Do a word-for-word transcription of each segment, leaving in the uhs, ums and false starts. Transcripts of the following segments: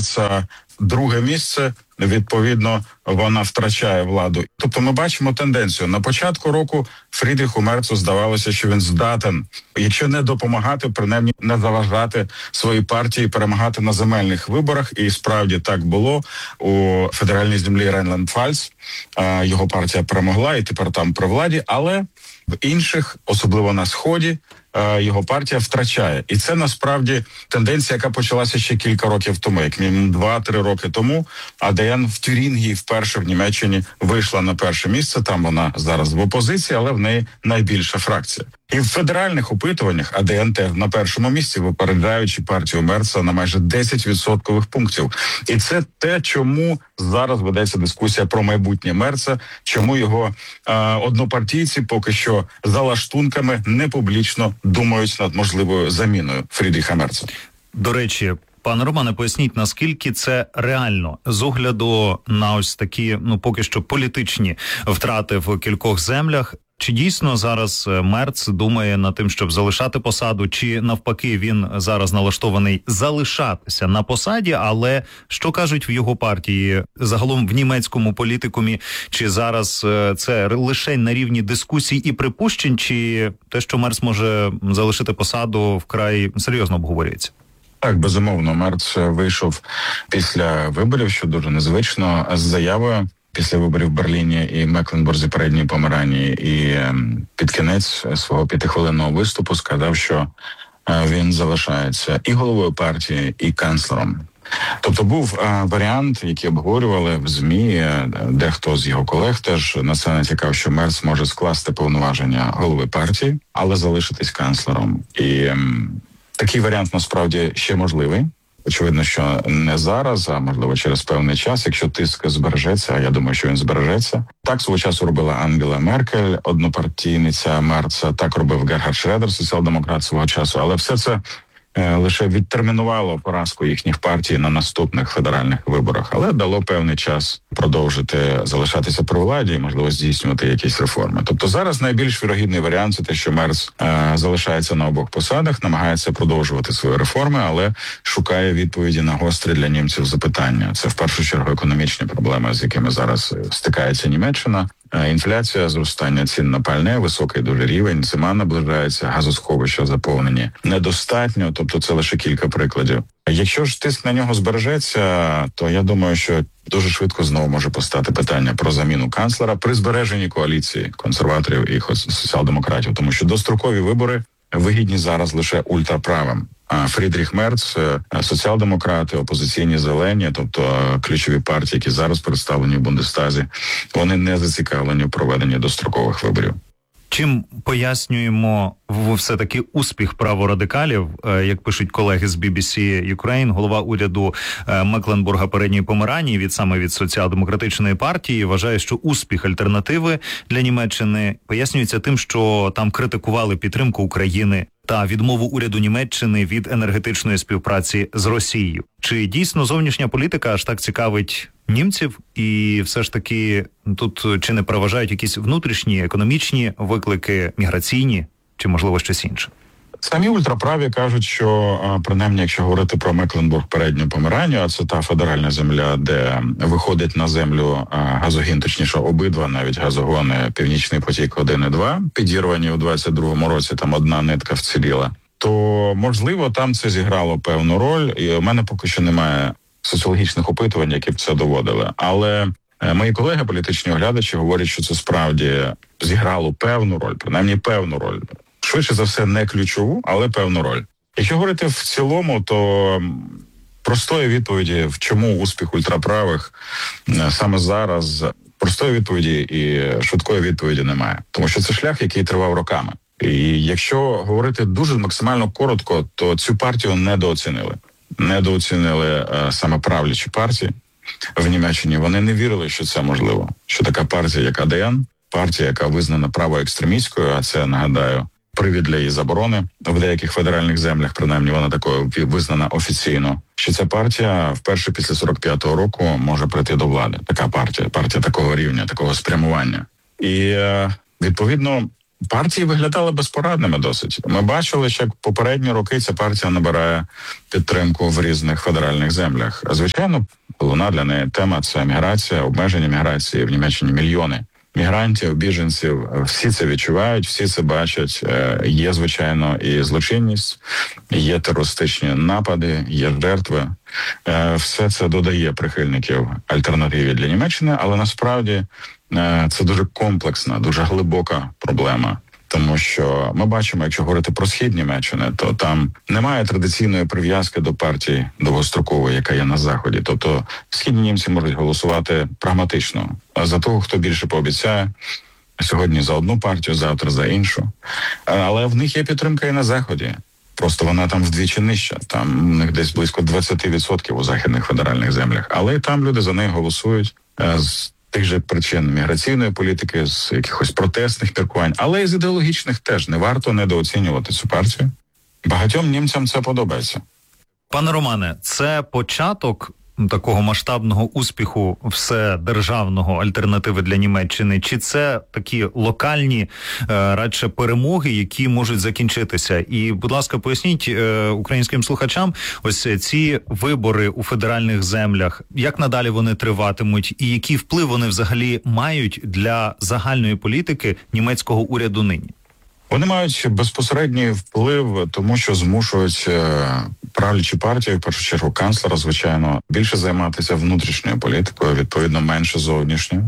Мерца друге місце, відповідно, вона втрачає владу. Тобто ми бачимо тенденцію. На початку року Фрідріху Мерцу здавалося, що він здатен, якщо не допомагати, принаймні не заважати своїй партії перемагати на земельних виборах. І справді так було. У федеральній землі Рейнланд-Пфальц його партія перемогла і тепер там при владі, але в інших, особливо на Сході, його партія втрачає. І це насправді тенденція, яка почалася ще кілька років тому, як мінімум два-три роки тому. АДН в Тюрінгії вперше в Німеччині вийшла на перше місце. Там вона зараз в опозиції, але в неї найбільша фракція. І в федеральних опитуваннях АДН теж на першому місці, випереджаючи партію Мерца на майже десять відсоткових пунктів. І це те, чому зараз ведеться дискусія про майбутнє Мерца, чому його е, однопартійці поки що за лаштунками не публічно думають над можливою заміною Фрідріха Мерца. До речі, пане Романе, поясніть, наскільки це реально з огляду на ось такі, ну, поки що політичні втрати в кількох землях. Чи дійсно зараз Мерц думає над тим, щоб залишати посаду, чи навпаки він зараз налаштований залишатися на посаді, але що кажуть в його партії, загалом в німецькому політикумі, чи зараз це лише на рівні дискусій і припущень, чи те, що Мерц може залишити посаду, вкрай серйозно обговорюється? Так, безумовно, Мерц вийшов після виборів, що дуже незвично, з заявою після виборів в Берліні і Мекленбурзі, Передній Померанії, і під кінець свого п'ятихвилинного виступу сказав, що він залишається і головою партії, і канцлером. Тобто був а, варіант, який обговорювали в ЗМІ, дехто з його колег теж на це натякав, що Мерц може скласти повноваження голови партії, але залишитись канцлером. І м, такий варіант насправді ще можливий. Очевидно, що не зараз, а можливо через певний час, якщо тиск збережеться, а я думаю, що він збережеться. Так свого часу робила Ангела Меркель, однопартійниця Мерца, так робив Герхард Шредер, соціал-демократ свого часу, але все це е, лише відтермінувало поразку їхніх партій на наступних федеральних виборах, але дало певний час продовжити залишатися при владі і, можливо, здійснювати якісь реформи. Тобто зараз найбільш вірогідний варіант – це те, що Мерц е, залишається на обох посадах, намагається продовжувати свої реформи, але шукає відповіді на гострі для німців запитання. Це в першу чергу економічні проблеми, з якими зараз стикається Німеччина. Інфляція, зростання цін на пальне, високий дуже рівень, зима наближається, газосховища заповнені недостатньо, тобто це лише кілька прикладів. Якщо ж тиск на нього збережеться, то я думаю, що дуже швидко знову може постати питання про заміну канцлера при збереженні коаліції консерваторів і соціал-демократів, тому що дострокові вибори вигідні зараз лише ультраправим. А Фрідріх Мерц, соціал-демократи, опозиційні зелені, тобто ключові партії, які зараз представлені в Бундестазі, вони не зацікавлені в проведенні дострокових виборів. Чим пояснюємо все-таки успіх праворадикалів, як пишуть колеги з бі бі сі Ukraine, голова уряду Мекленбурга Передньої Померанії від саме від соціал-демократичної партії вважає, що успіх альтернативи для Німеччини пояснюється тим, що там критикували підтримку України та відмову уряду Німеччини від енергетичної співпраці з Росією. Чи дійсно зовнішня політика аж так цікавить німців? І все ж таки тут чи не переважають якісь внутрішні економічні виклики, міграційні, чи можливо щось інше? Самі ультраправі кажуть, що, принаймні, якщо говорити про Мекленбург Передню Померанію, а це та федеральна земля, де виходить на землю газогін, точніше обидва навіть газогони «Північний потік один і два», підірвані у двадцять другому році, там одна нитка вціліла, то, можливо, там це зіграло певну роль, і у мене поки що немає соціологічних опитувань, які б це доводили. Але мої колеги, політичні оглядачі, говорять, що це справді зіграло певну роль, принаймні певну роль. Швидше за все, не ключову, але певну роль. Якщо говорити в цілому, то простої відповіді, в чому успіх ультраправих саме зараз, простої відповіді і швидкої відповіді немає. Тому що це шлях, який тривав роками. І якщо говорити дуже максимально коротко, то цю партію недооцінили. Недооцінили саме правлячі партії в Німеччині. Вони не вірили, що це можливо. Що така партія, як АДН, партія, яка визнана правоекстремістською, а це, нагадаю, привід для її заборони в деяких федеральних землях, принаймні вона такою визнана офіційно, що ця партія вперше після сорок п'ятого року може прийти до влади. Така партія, партія такого рівня, такого спрямування. І, відповідно, партії виглядали безпорадними досить. Ми бачили, що як попередні роки ця партія набирає підтримку в різних федеральних землях. Звичайно, головна для неї тема – це міграція, обмеження міграції. В Німеччині мільйони мігрантів, біженців. Всі це відчувають, всі це бачать. Є, звичайно, і злочинність, є терористичні напади, є жертви. Все це додає прихильників альтернативі для Німеччини, але насправді це дуже комплексна, дуже глибока проблема. Тому що ми бачимо, якщо говорити про схід Німеччини, то там немає традиційної прив'язки до партії довгострокової, яка є на Заході. Тобто східні німці можуть голосувати прагматично за того, хто більше пообіцяє. Сьогодні за одну партію, завтра за іншу. Але в них є підтримка і на Заході. Просто вона там вдвічі нижча. Там у них десь близько двадцять відсотків у західних федеральних землях. Але там люди за неї голосують з тих же причин міграційної політики, з якихось протестних міркувань, але і з ідеологічних теж. Не варто недооцінювати цю партію. Багатьом німцям це подобається. Пане Романе, це початок такого масштабного успіху вседержавного альтернативи для Німеччини? Чи це такі локальні, е, радше перемоги, які можуть закінчитися? І, будь ласка, поясніть е, українським слухачам, ось ці вибори у федеральних землях, як надалі вони триватимуть і який вплив вони взагалі мають для загальної політики німецького уряду нині? Вони мають безпосередній вплив, тому що змушують правлячі партії, в першу чергу канцлера, звичайно, більше займатися внутрішньою політикою, відповідно, менше зовнішньою.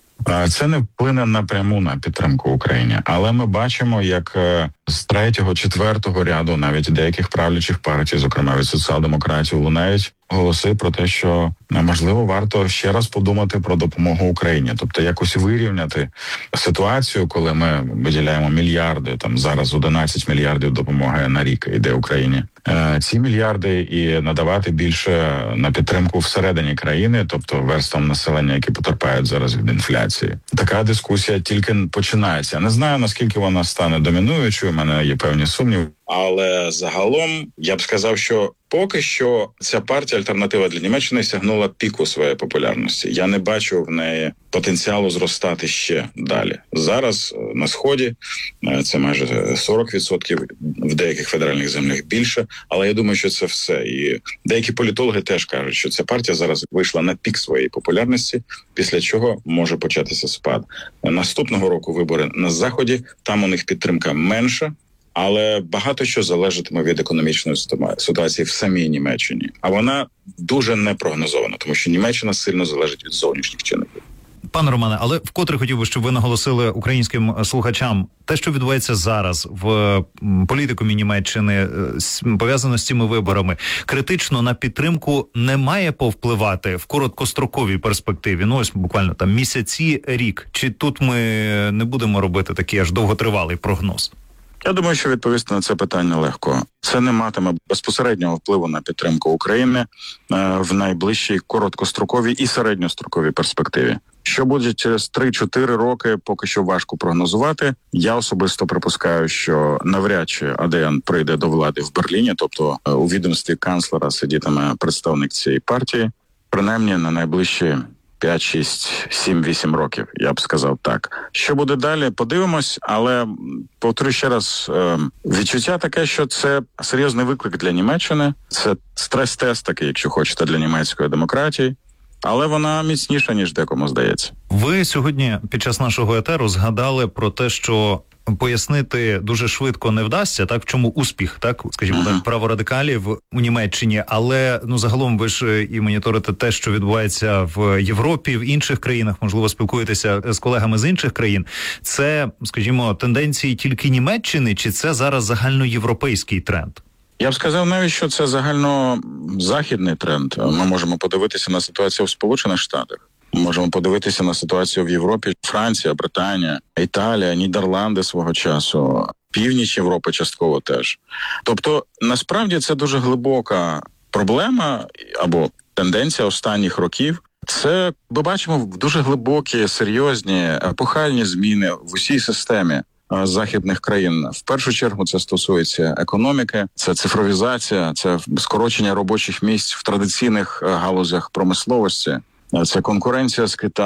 Це не вплине напряму на підтримку Україні, але ми бачимо, як з третього, четвертого ряду навіть деяких правлячих партій, зокрема від соціал-демократів, лунають голоси про те, що, можливо, варто ще раз подумати про допомогу Україні. Тобто якось вирівняти ситуацію, коли ми виділяємо мільярди, там зараз одинадцять мільярдів допомоги на рік йде Україні. Ці мільярди і надавати більше на підтримку всередині країни, тобто верствам населення, які потерпають зараз від інфляції. Така дискусія тільки починається. Не знаю, наскільки вона стане домінуючою, у мене є певні сумніви. Але загалом я б сказав, що поки що ця партія «Альтернатива для Німеччини» сягнула піку своєї популярності. Я не бачу в неї потенціалу зростати ще далі. Зараз на Сході це майже сорок відсотків, в деяких федеральних землях більше, але я думаю, що це все. І деякі політологи теж кажуть, що ця партія зараз вийшла на пік своєї популярності, після чого може початися спад. Наступного року вибори на Заході, там у них підтримка менша, але багато що залежатиме від економічної ситуації в самій Німеччині. А вона дуже непрогнозована, тому що Німеччина сильно залежить від зовнішніх чинників. Пане Романе, але вкотре хотів би, щоб ви наголосили українським слухачам, те, що відбувається зараз в політикумі Німеччини, пов'язано з цими виборами, критично на підтримку не має повпливати в короткостроковій перспективі, ну ось буквально там місяці, рік. Чи тут ми не будемо робити такий аж довготривалий прогноз? Я думаю, що відповісти на це питання легко. Це не матиме безпосереднього впливу на підтримку України в найближчій короткостроковій і середньостроковій перспективі. Що буде через три-чотири роки, поки що важко прогнозувати. Я особисто припускаю, що навряд чи АДН прийде до влади в Берліні, тобто у відомстві канцлера сидітиме представник цієї партії, принаймні на найближчі п'ять, шість, сім, вісім років, я б сказав так. Що буде далі, подивимось, але, повторю ще раз, відчуття таке, що це серйозний виклик для Німеччини, це стрес-тест такий, якщо хочете, для німецької демократії, але вона міцніша, ніж декому здається. Ви сьогодні під час нашого етеру згадали про те, що пояснити дуже швидко не вдасться, так, в чому успіх, так, скажімо, uh-huh. так, праворадикалів у Німеччині, але, ну, загалом ви ж і моніторите те, що відбувається в Європі, в інших країнах, можливо, спілкуєтеся з колегами з інших країн. Це, скажімо, тенденції тільки Німеччини, чи це зараз загальноєвропейський тренд? Я б сказав навіть, що це загальнозахідний тренд. Ми можемо подивитися на ситуацію в Сполучених Штатах. Можемо подивитися на ситуацію в Європі, Франція, Британія, Італія, Нідерланди свого часу, північ Європи частково теж. Тобто, насправді, це дуже глибока проблема або тенденція останніх років. Це, ми бачимо, дуже глибокі, серйозні, епохальні зміни в усій системі західних країн. В першу чергу це стосується економіки, це цифровізація, це скорочення робочих місць в традиційних галузях промисловості. Це конкуренція з Китаю,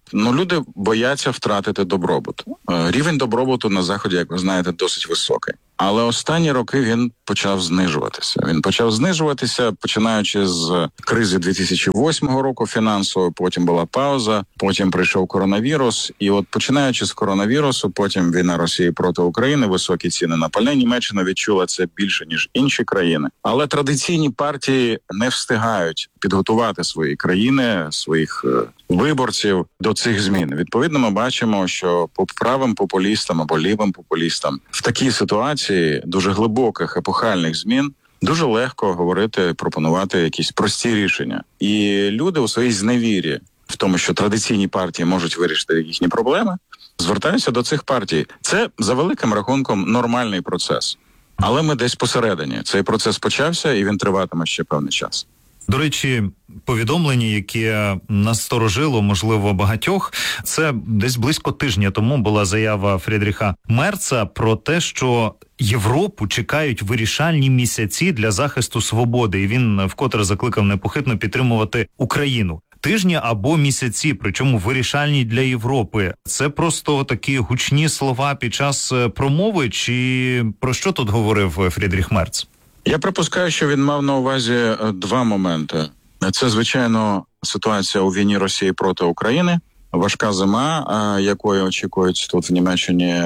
Ну, люди бояться втратити добробут. Е, Рівень добробуту на Заході, як ви знаєте, досить високий. Але останні роки він почав знижуватися. Він почав знижуватися, починаючи з кризи дві тисячі восьмого року фінансової, потім була пауза, потім прийшов коронавірус. І от починаючи з коронавірусу, потім війна Росії проти України, високі ціни на пальне. Німеччина відчула це більше, ніж інші країни. Але традиційні партії не встигають підготувати свої країни, своїх е, виборців до цих змін. Відповідно, ми бачимо, що по правим популістам або лівим популістам в такій ситуації дуже глибоких епохальних змін дуже легко говорити, пропонувати якісь прості рішення. І люди у своїй зневірі в тому, що традиційні партії можуть вирішити їхні проблеми, звертаються до цих партій. Це, за великим рахунком, нормальний процес. Але ми десь посередині. Цей процес почався, і він триватиме ще певний час. До речі, повідомлення, яке насторожило, можливо, багатьох, це десь близько тижня тому була заява Фрідріха Мерца про те, що Європу чекають вирішальні місяці для захисту свободи, і він вкотре закликав непохитно підтримувати Україну. Тижні або місяці, причому вирішальні для Європи. Це просто такі гучні слова під час промови, чи про що тут говорив Фрідріх Мерц? Я припускаю, що він мав на увазі два моменти. Це, звичайно, ситуація у війні Росії проти України, важка зима, якої очікують тут в Німеччині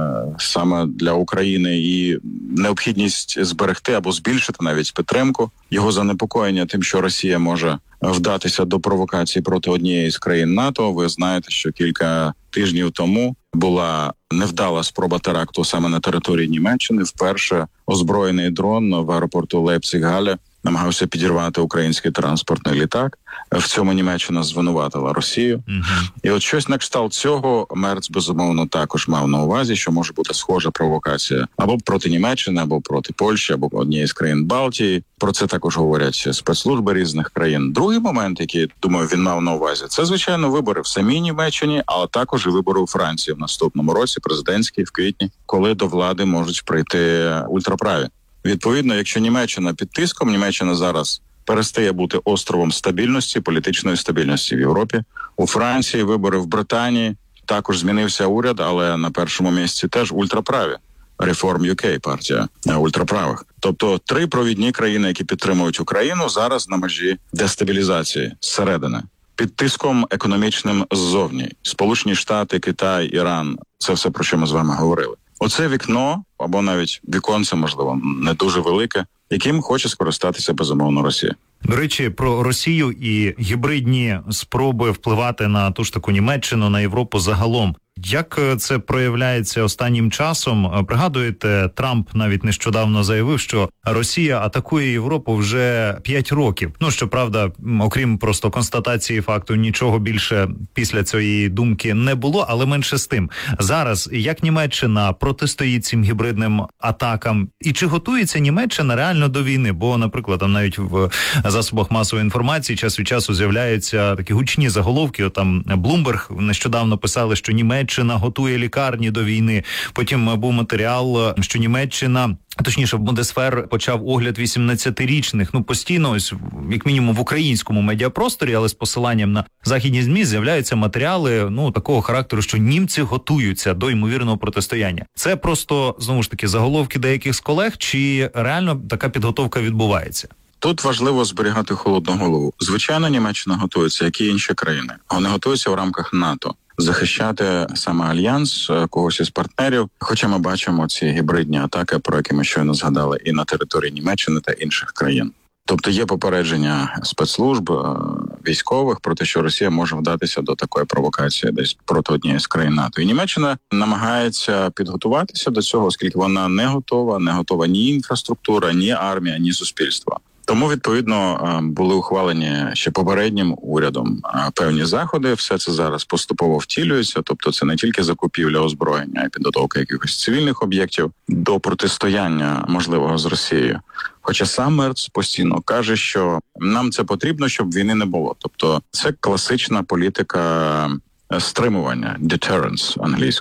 саме для України, і необхідність зберегти або збільшити навіть підтримку, його занепокоєння тим, що Росія може вдатися до провокацій проти однієї з країн НАТО. Ви знаєте, що кілька тижнів тому була невдала спроба теракту саме на території Німеччини. Вперше озброєний дрон в аеропорту Лейпциг-Галле намагався підірвати український транспортний літак. В цьому Німеччина звинуватила Росію. Uh-huh. І от щось на кшталт цього Мерц, безумовно, також мав на увазі, що може бути схожа провокація або проти Німеччини, або проти Польщі, або однієї з країн Балтії. Про це також говорять спецслужби різних країн. Другий момент, який, думаю, він мав на увазі, це, звичайно, вибори в самій Німеччині, але також і вибори у Франції в наступному році, президентські, в квітні, коли до влади можуть прийти ультраправі. Відповідно, якщо Німеччина під тиском, Німеччина зараз перестає бути островом стабільності, політичної стабільності в Європі. У Франції вибори, в Британії також змінився уряд, але на першому місці теж ультраправі. Reform ю кей, партія ультраправих. Тобто три провідні країни, які підтримують Україну, зараз на межі дестабілізації зсередини. Під тиском економічним ззовні. Сполучені Штати, Китай, Іран – це все, про що ми з вами говорили. Оце вікно, або навіть віконце, можливо, не дуже велике, яким хоче скористатися, безумовно, Росія. До речі, про Росію і гібридні спроби впливати на ту ж таку Німеччину, на Європу загалом. Як це проявляється останнім часом? Пригадуєте, Трамп навіть нещодавно заявив, що Росія атакує Європу вже п'ять років. Ну, щоправда, окрім просто констатації факту, нічого більше після цієї думки не було, але менше з тим. Зараз, як Німеччина протистоїть цим гібридним атакам? І чи готується Німеччина реально до війни? Бо, наприклад, там навіть в засобах масової інформації час від часу з'являються такі гучні заголовки. От там Bloomberg нещодавно писали, що Німеччина Німеччина готує лікарні до війни. Потім був матеріал, що Німеччина, точніше, Бундесвер почав огляд вісімнадцятирічних. Ну, постійно, ось, як мінімум, в українському медіапросторі, але з посиланням на західні ЗМІ з'являються матеріали, ну, такого характеру, що німці готуються до ймовірного протистояння. Це просто, знову ж таки, заголовки деяких з колег, чи реально така підготовка відбувається? Тут важливо зберігати холодну голову. Звичайно, Німеччина готується, як і інші країни. Вони готуються в рамках НАТО. Захищати саме альянс, когось із партнерів. Хоча ми бачимо ці гібридні атаки, про які ми щойно згадали, і на території Німеччини та інших країн. Тобто є попередження спецслужб, військових про те, що Росія може вдатися до такої провокації десь проти однієї з країн НАТО. І Німеччина намагається підготуватися до цього, оскільки вона не готова, не готова ні інфраструктура, ні армія, ні суспільство. Тому, відповідно, були ухвалені ще попереднім урядом певні заходи. Все це зараз поступово втілюється. Тобто це не тільки закупівля озброєння, а й підготовка якихось цивільних об'єктів до протистояння можливого з Росією. Хоча сам Мерц постійно каже, що нам це потрібно, щоб війни не було. Тобто це класична політика стримування, deterrence англійською.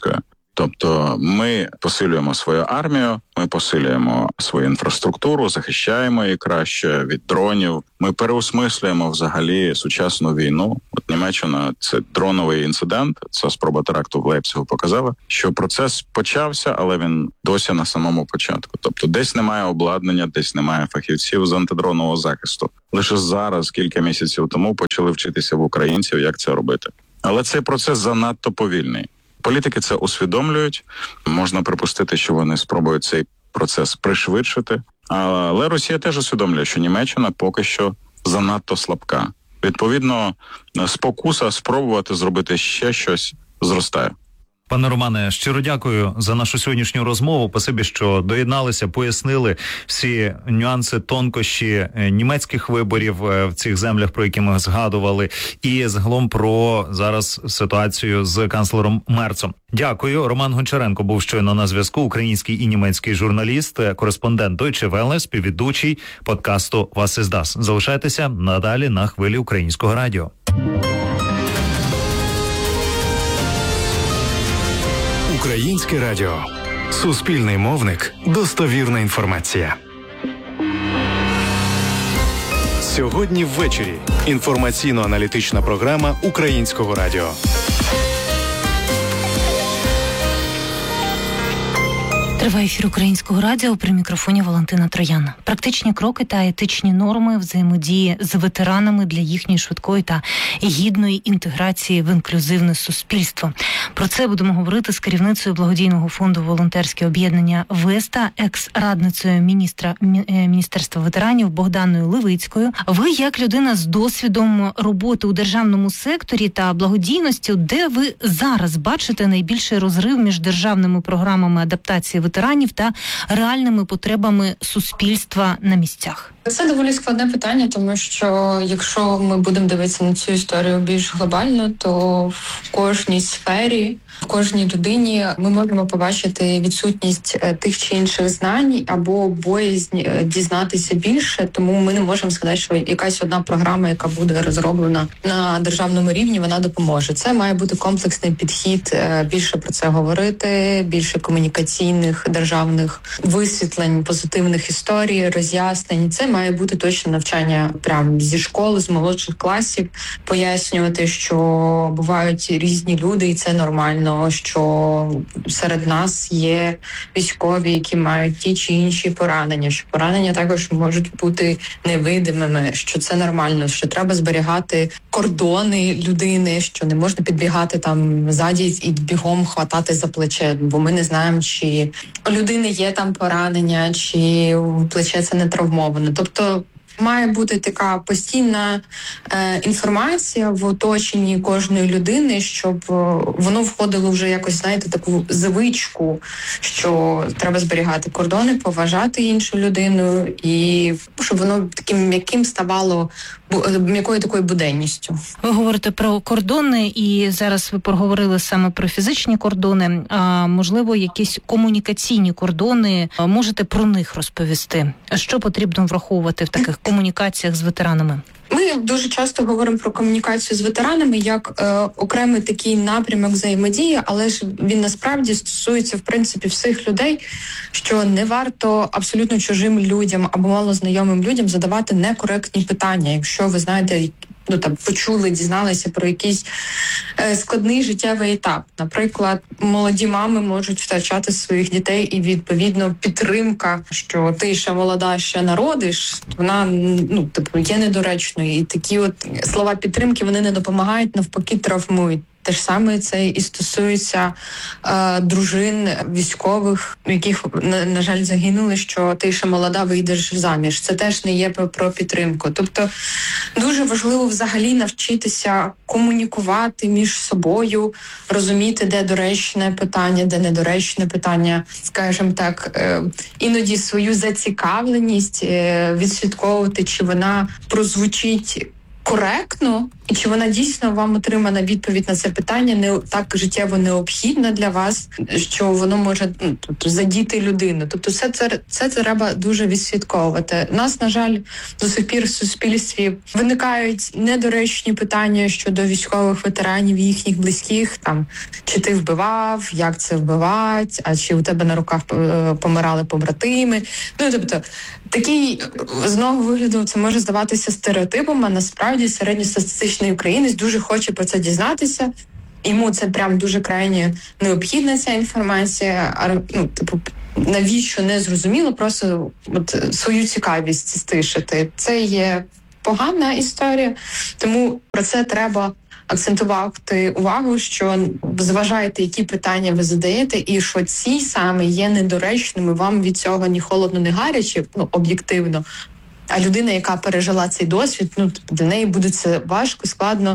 Тобто ми посилюємо свою армію, ми посилюємо свою інфраструктуру, захищаємо її краще від дронів. Ми переосмислюємо взагалі сучасну війну. От Німеччина – це дроновий інцидент, це спроба теракту в Лейпцигу показала, що процес почався, але він досі на самому початку. Тобто десь немає обладнання, десь немає фахівців з антидронового захисту. Лише зараз, кілька місяців тому, почали вчитися в українців, як це робити. Але цей процес занадто повільний. Політики це усвідомлюють, можна припустити, що вони спробують цей процес пришвидшити. Але Росія теж усвідомлює, що Німеччина поки що занадто слабка. Відповідно, спокуса спробувати зробити ще щось зростає. Пане Романе, щиро дякую за нашу сьогоднішню розмову. Спасибі, що доєдналися, пояснили всі нюанси, тонкощі німецьких виборів в цих землях, про які ми згадували, і загалом про зараз ситуацію з канцлером Мерцом. Дякую. Роман Гончаренко був щойно на зв'язку, український і німецький журналіст, кореспондент Deutsche Welle, співведучий подкасту «Was ist das?». Залишайтеся надалі на хвилі Українського радіо. Українське радіо. Суспільний мовник. Достовірна інформація. Сьогодні ввечері. Інформаційно-аналітична програма Українського радіо. Триває ефір Українського радіо, при мікрофоні Валентина Троян. Практичні кроки та етичні норми взаємодії з ветеранами для їхньої швидкої та гідної інтеграції в інклюзивне суспільство. Про це будемо говорити з керівницею благодійного фонду «Волонтерське об'єднання Веста», екс-радницею міністра Міністерства ветеранів Богданою Левицькою. Ви, як людина з досвідом роботи у державному секторі та благодійності, де ви зараз бачите найбільший розрив між державними програмами адаптації ветеранів та реальними потребами суспільства на місцях? Це доволі складне питання, тому що якщо ми будемо дивитися на цю історію більш глобально, то в кожній сфері, в кожній людині ми можемо побачити відсутність тих чи інших знань або боязнь дізнатися більше, тому ми не можемо сказати, що якась одна програма, яка буде розроблена на державному рівні, вона допоможе. Це має бути комплексний підхід, більше про це говорити, більше комунікаційних державних висвітлень, позитивних історій, роз'яснень. Це має бути точно навчання прямо зі школи, з молодших класів, пояснювати, що бувають різні люди, і це нормально, що серед нас є військові, які мають ті чи інші поранення, що поранення також можуть бути невидимими, що це нормально, що треба зберігати кордони людини, що не можна підбігати там ззаді і бігом хватати за плече, бо ми не знаємо, чи у людини є там поранення, чи плече це не травмоване. Тобто має бути така постійна е, інформація в оточенні кожної людини, щоб е, воно входило вже якось, знаєте, таку звичку, що треба зберігати кордони, поважати іншу людину, і щоб воно таким м'яким ставало, м'якою такою буденністю. Ви говорите про кордони, і зараз ви проговорили саме про фізичні кордони, а можливо, якісь комунікаційні кордони, можете про них розповісти? Що потрібно враховувати в таких комунікаціях з ветеранами? Ми дуже часто говоримо про комунікацію з ветеранами як е, окремий такий напрямок взаємодії, але ж він насправді стосується, в принципі, всіх людей, що не варто абсолютно чужим людям або малознайомим людям задавати некоректні питання. Якщо ви знаєте, ну там почули, дізналися про якийсь е, складний життєвий етап. Наприклад, молоді мами можуть втрачати своїх дітей, і відповідно підтримка, що ти ще молода, ще народиш, вона ну типу є недоречною. І такі от слова підтримки вони не допомагають, навпаки, травмують. Те ж саме це і стосується е, дружин військових, яких, на, на жаль, загинули, що ти ще молода, вийдеш заміж. Це теж не є про підтримку. Тобто дуже важливо взагалі навчитися комунікувати між собою, розуміти, де доречне питання, де недоречне питання, скажімо так, е, іноді свою зацікавленість е, відслідковувати, чи вона прозвучить коректно, і чи вона дійсно вам отримана відповідь на це питання не так життєво необхідна для вас, що воно може ну, тобто, задіти людину. Тобто все це, це треба дуже відслідковувати. У нас, на жаль, до сих пір в суспільстві виникають недоречні питання щодо військових ветеранів і їхніх близьких, там, чи ти вбивав, як це вбивати, а чи у тебе на руках помирали побратими. Ну, тобто, такий, з одного вигляду, це може здаватися стереотипом, а насправді середньостатистичний українець дуже хоче про це дізнатися. Йому це прям дуже крайне необхідна ця інформація. А, ну, типу, навіщо не зрозуміло, просто от, свою цікавість стишити. Це є погана історія, тому про це треба акцентувати увагу, що зважайте, які питання ви задаєте, і що ці саме є недоречними, вам від цього ні холодно, ні гаряче, ну, об'єктивно. А людина, яка пережила цей досвід, ну, для неї буде це важко, складно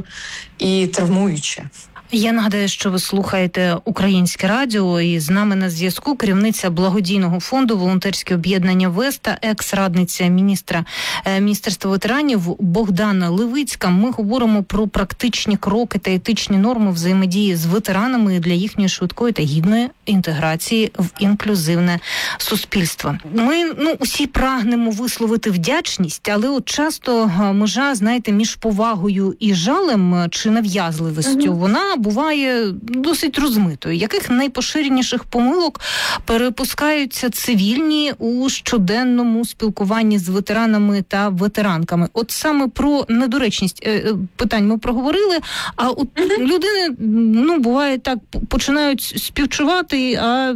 і травмуюче. Я нагадаю, що ви слухаєте Українське радіо, і з нами на зв'язку керівниця благодійного фонду «Волонтерське об'єднання Веста», екс-радниця міністра Міністерства ветеранів Богдана Левицька. Ми говоримо про практичні кроки та етичні норми взаємодії з ветеранами для їхньої швидкої та гідної інтеграції в інклюзивне суспільство. Ми, ну, усі прагнемо висловити вдячність, але от часто межа, знаєте, між повагою і жалем чи нав'язливістю, mm-hmm. вона буває досить розмитою. Яких найпоширеніших помилок перепускаються цивільні у щоденному спілкуванні з ветеранами та ветеранками? От саме про недоречність питань ми проговорили, а от mm-hmm. людини, ну, буває так, починають співчувати, а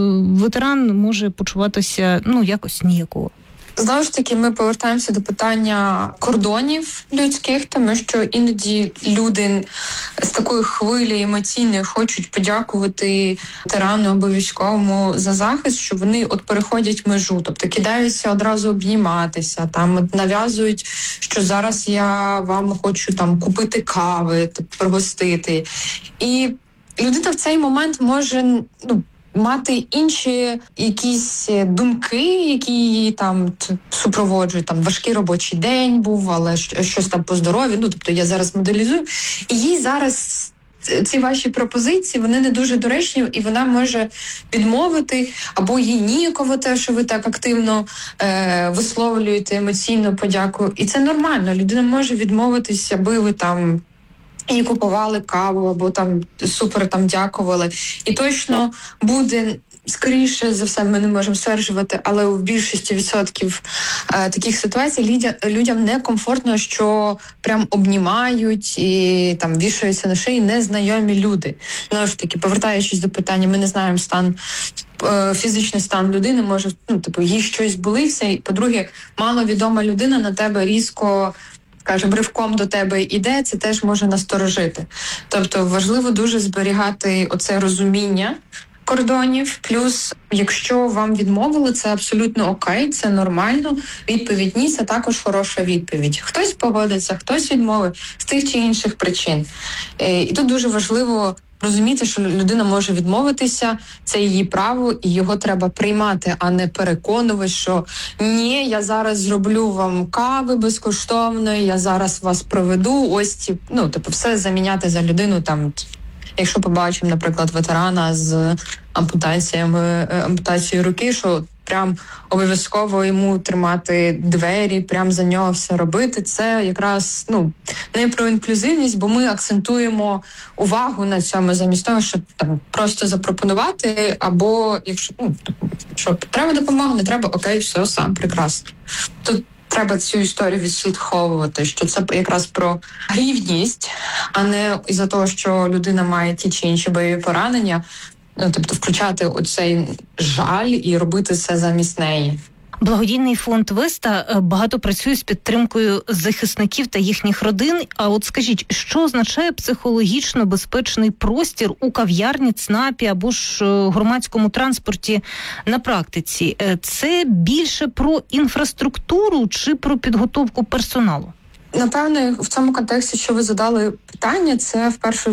ветеран може почуватися, ну, якось ніяково. Знову ж таки, ми повертаємося до питання кордонів людських, тому що іноді люди з такої хвилі емоційної хочуть подякувати ветерану або військовому за захист, що вони от переходять межу, тобто кидаються одразу обніматися, там нав'язують, що зараз я вам хочу там купити кави, пригостити. І людина в цей момент може, ну, мати інші якісь думки, які її там супроводжують. Там важкий робочий день був, але щось там по здоров'ю. Ну, тобто я зараз моделізую. І їй зараз ці ваші пропозиції, вони не дуже доречні, і вона може відмовити, або їй ніяково те, що ви так активно е, висловлюєте емоційну подяку. І це нормально. Людина може відмовитись, аби ви там і купували каву, або там супер там дякували. І точно буде, скоріше за все, ми не можемо стверджувати, але в більшості відсотків е, таких ситуацій людям, людям некомфортно, що прям обнімають і там вішаються на шиї незнайомі люди. Знову ж таки, повертаючись до питання, ми не знаємо стан, е, фізичний стан людини, може, ну, типу, їй щось болиться, і, по-друге, маловідома людина на тебе різко, скажімо, ривком до тебе йде, це теж може насторожити. Тобто важливо дуже зберігати оце розуміння кордонів. Плюс, якщо вам відмовили, це абсолютно окей, це нормально. Відповідь ні, це також хороша відповідь. Хтось погодиться, хтось відмовив з тих чи інших причин. І тут дуже важливо розуміти, що людина може відмовитися, це її право, і його треба приймати, а не переконувати, що ні, я зараз зроблю вам кави безкоштовно, я зараз вас проведу, ось ті, ну, тобто все заміняти за людину там. Якщо побачимо, наприклад, ветерана з ампутаціями, ампутацією руки, що прям обов'язково йому тримати двері, прям за нього все робити, це якраз, ну, не про інклюзивність, бо ми акцентуємо увагу на цьому замість того, щоб там просто запропонувати, або якщо, ну, що треба допомога, не треба, окей, все, сам, прекрасно. Тут треба цю історію відслідковувати, що це якраз про рівність, а не із-за того, що людина має ті чи інші бойові поранення, ну, тобто включати оцей жаль і робити це замість неї. Благодійний фонд Веста багато працює з підтримкою захисників та їхніх родин. А от скажіть, що означає психологічно безпечний простір у кав'ярні, ЦНАПі або ж громадському транспорті на практиці? Це більше про інфраструктуру чи про підготовку персоналу? Напевно, в цьому контексті, що ви задали питання, це в першу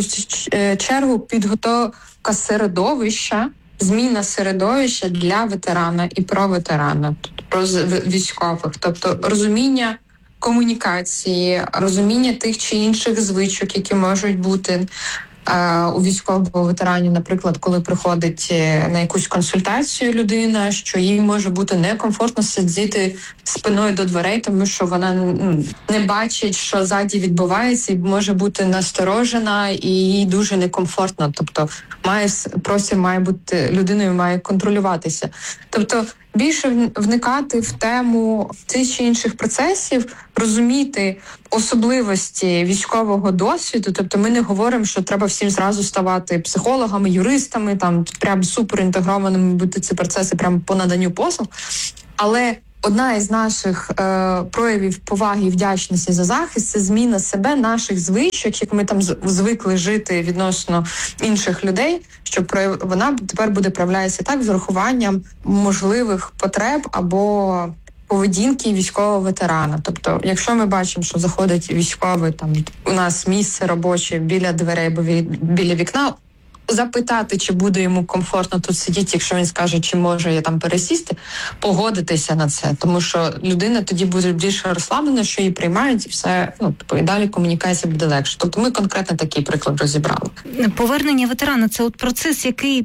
чергу підготовка середовища, зміна середовища для ветерана і про ветерана, про військових. Тобто розуміння комунікації, розуміння тих чи інших звичок, які можуть бути у військового ветеранів, наприклад, коли приходить на якусь консультацію людина, що їй може бути некомфортно сидіти спиною до дверей, тому що вона не бачить, що ззаді відбувається, і може бути насторожена, і їй дуже некомфортно. Тобто має простір має бути людиною, має контролюватися. Тобто більше вникати в тему тих чи інших процесів, розуміти особливості військового досвіду. Тобто ми не говоримо, що треба всім зразу ставати психологами, юристами, там прям суперінтегрованими бути ці процеси прям по наданню послуг. Але одна із наших е, проявів поваги і вдячності за захист – це зміна себе, наших звичок, як ми там звикли жити відносно інших людей, що прояв... вона тепер буде проявлятися так з урахуванням можливих потреб або поведінки військового ветерана. Тобто, якщо ми бачимо, що заходить військовий, там у нас місце робоче біля дверей або біля вікна, запитати, чи буде йому комфортно тут сидіти, якщо він скаже, чи може я там пересісти, погодитися на це. Тому що людина тоді буде більше розслаблена, що її приймають, і все, ну, тобто, і далі комунікація буде легше. Тобто ми конкретно такий приклад розібрали. Повернення ветерана – це от процес, який,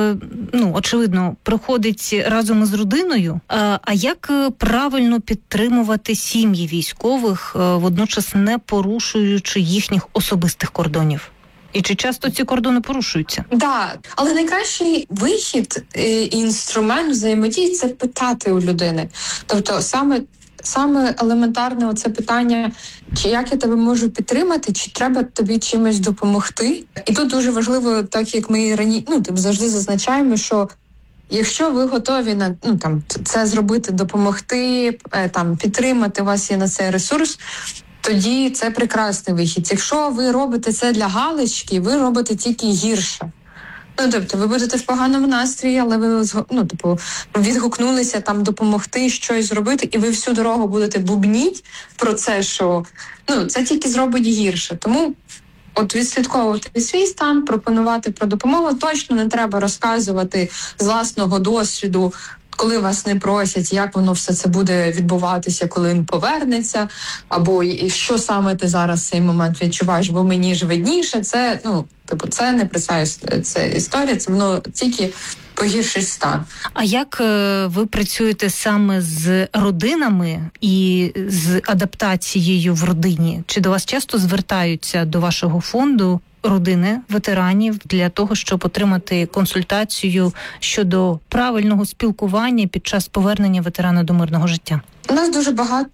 ну, очевидно, проходить разом із родиною. А як правильно підтримувати сім'ї військових, водночас не порушуючи їхніх особистих кордонів? І чи часто ці кордони порушуються? Так, да, але найкращий вихід і інструмент взаємодії – це питати у людини. Тобто саме, саме елементарне оце питання, чи як я тебе можу підтримати, чи треба тобі чимось допомогти. І тут дуже важливо, так як ми раніше, ну, типу, завжди зазначаємо, що якщо ви готові на, ну, там, це зробити, допомогти, там, підтримати, у вас є на це ресурс, тоді це прекрасний вихід. Якщо ви робите це для галочки, ви робите тільки гірше. Ну, тобто, ви будете в поганому настрої, але ви, ну, типу, відгукнулися там допомогти щось зробити, і ви всю дорогу будете бубніть про це, що, ну, це тільки зробить гірше. Тому от відслідковувати свій стан, пропонувати про допомогу. Точно не треба розказувати з власного досвіду, коли вас не просять, як воно все це буде відбуватися, коли він повернеться, або і що саме ти зараз в цей момент відчуваєш, бо мені ж видніше. Це, ну, типу, це не про це, це історія, це воно тільки погіршить стан. А як ви працюєте саме з родинами і з адаптацією в родині? Чи до вас часто звертаються до вашого фонду родини ветеранів для того, щоб отримати консультацію щодо правильного спілкування під час повернення ветерана до мирного життя? У нас дуже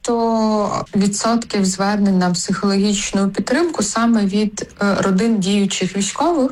багато відсотків звернень на психологічну підтримку саме від родин діючих військових.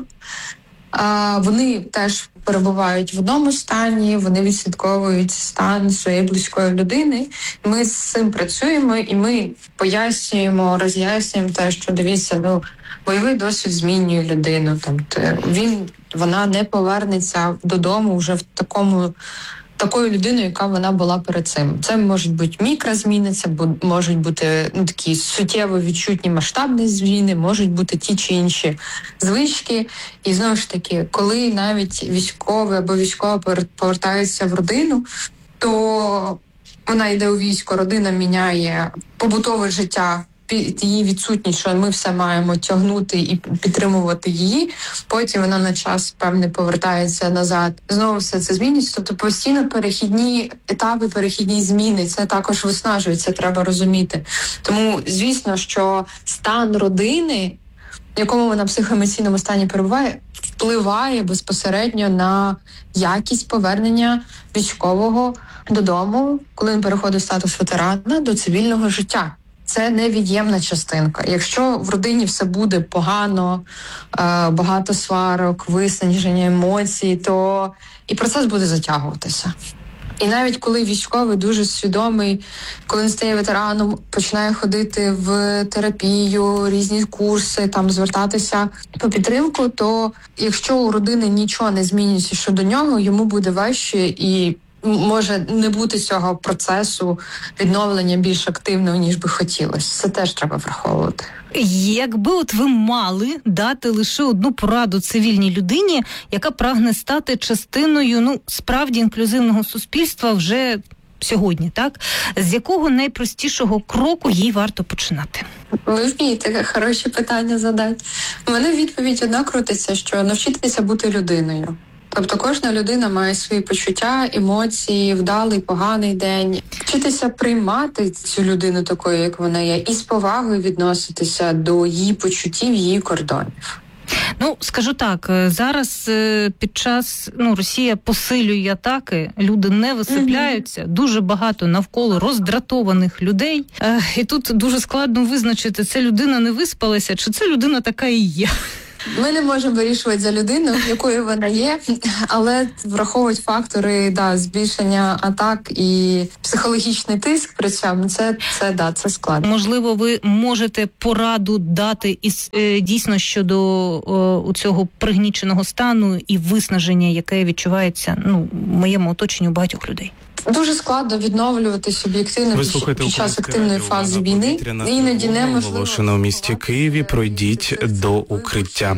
Вони теж перебувають в одному стані, вони відслідковують стан своєї близької людини. Ми з цим працюємо і ми пояснюємо, роз'яснюємо те, що дивіться, ну, бойовий досвід змінює людину. Там, він, вона не повернеться додому вже в такому, такою людиною, яка вона була перед цим. Це можуть бути мікрозміни, це можуть бути, ну, такі суттєво відчутні масштабні зміни, можуть бути ті чи інші звички. І знову ж таки, коли навіть військові або військова повертаються в родину, то вона йде у військо, родина міняє побутове життя, її відсутність, що ми все маємо тягнути і підтримувати її, потім вона на час певний повертається назад. Знову все це змінюється. Тобто постійно перехідні етапи, перехідні зміни, це також виснажує, це треба розуміти. Тому, звісно, що стан родини, в якому вона в психоемоційному стані перебуває, впливає безпосередньо на якість повернення військового додому, коли він переходить в статус ветерана до цивільного життя. Це невід'ємна частинка. Якщо в родині все буде погано, багато сварок, виснаження емоцій, то і процес буде затягуватися. І навіть коли військовий дуже свідомий, коли він стає ветераном, починає ходити в терапію, різні курси, там звертатися по підтримку, то якщо у родини нічого не змінюється щодо нього, йому буде важче і може не бути цього процесу відновлення більш активного, ніж би хотілося. Це теж треба враховувати. Якби от ви мали дати лише одну пораду цивільній людині, яка прагне стати частиною, ну, справді інклюзивного суспільства вже сьогодні, так? З якого найпростішого кроку їй варто починати? Ви вмієте хороші питання задати. У мене відповідь одна крутиться, що навчитися бути людиною. Тобто кожна людина має свої почуття, емоції, вдалий, поганий день. Вчитися приймати цю людину такою, як вона є, і з повагою відноситися до її почуттів, її кордонів. Ну, скажу так, зараз під час, ну, Росія посилює атаки, люди не висипляються, mm-hmm. дуже багато навколо роздратованих людей. Е, і тут дуже складно визначити, це людина не виспалася, чи це людина така і є. Ми не можемо вирішувати за людину, якою вона є, але враховують фактори, да, збільшення атак і психологічний тиск при цьому, це, це, да, це складно. Можливо, ви можете пораду дати із, е, дійсно щодо о, цього пригніченого стану і виснаження, яке відчувається, ну, в моєму оточенні у багатьох людей. Дуже складно відновлюватись об'єктивно під, під час активної фази війни. Іноді неможливо. Оголошено у місті Києві. Пройдіть до укриття.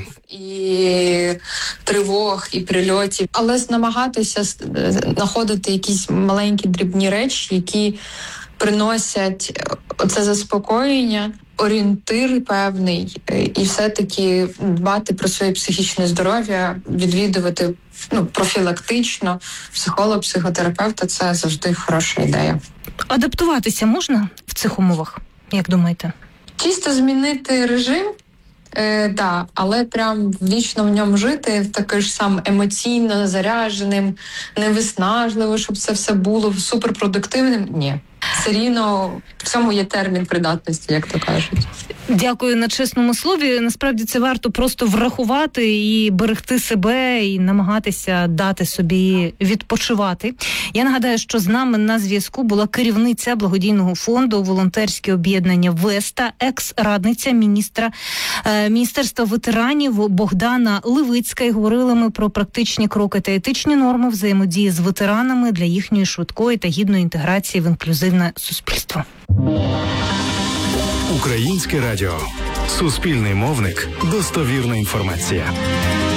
І тривог, і прильотів. Але намагатися знаходити якісь маленькі дрібні речі, які приносять оце заспокоєння, орієнтир певний, і все-таки дбати про своє психічне здоров'я, відвідувати, ну, профілактично психолог, психотерапевта – це завжди хороша ідея. Адаптуватися можна в цих умовах, як думаєте? Чисто змінити режим, е, да, але прям вічно в ньому жити, таким ж сам емоційно зарядженим, невиснажливо, щоб це все було суперпродуктивним – ні. Все рівно в цьому є термін придатності, як то кажуть. Дякую на чесному слові. Насправді це варто просто врахувати і берегти себе, і намагатися дати собі відпочивати. Я нагадаю, що з нами на зв'язку була керівниця благодійного фонду «Волонтерське об'єднання Веста», екс-радниця міністра е, Міністерства ветеранів Богдана Левицька. І говорили ми про практичні кроки та етичні норми взаємодії з ветеранами для їхньої швидкої та гідної інтеграції в інклюзивне суспільство. Українське радіо. Суспільний мовник. Достовірна інформація.